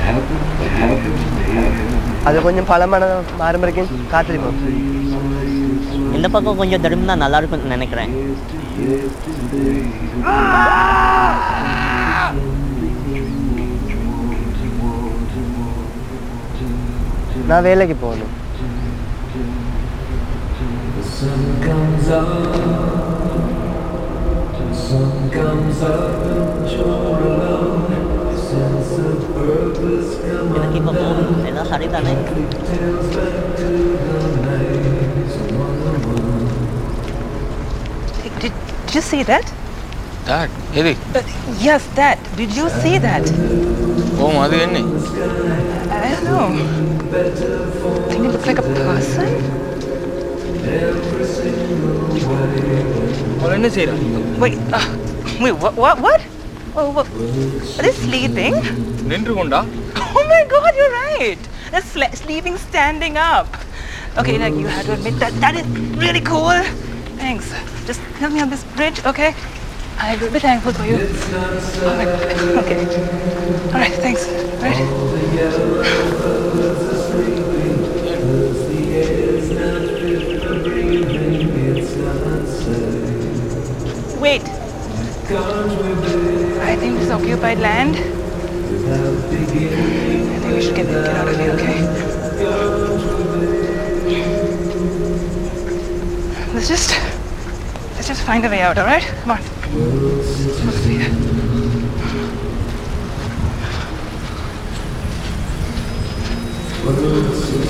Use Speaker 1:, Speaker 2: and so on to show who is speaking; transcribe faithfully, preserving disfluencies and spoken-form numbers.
Speaker 1: அது கொஞ்சம் பழமான மாறும் வரைக்கும் காத்திருப்போம்.
Speaker 2: இந்த பக்கம் கொஞ்சம் திரும்பினா நல்லா இருக்கும்னு நினைக்கிறேன்.
Speaker 1: நான் வேலைக்கு போகணும்.
Speaker 2: எனக்கு இப்போ போகணும், எல்லாம் சரிதானே?
Speaker 3: Did, did you see that?
Speaker 4: That? Eddie?
Speaker 3: Uh, yes, that. Did you see that?
Speaker 4: Oh, Madhu, enni?
Speaker 3: I don't know. I think it looks like a person.
Speaker 4: What is it?
Speaker 3: Wait, uh, wait, what, what, what? Oh, what? Are they sleeping?
Speaker 4: Nindrukonda?
Speaker 3: Oh my God, you're right. They're sl- sleeping standing up. Okay, like you had to admit that that is really cool. Thanks. Just help me on this bridge, okay? I will be thankful for you. Oh my God. Okay. All right, thanks. All right. Wait. I think this is occupied land. I think we should get, get out of here, okay? Let's just, let's just find a way out, all right? Come on. Let's see that.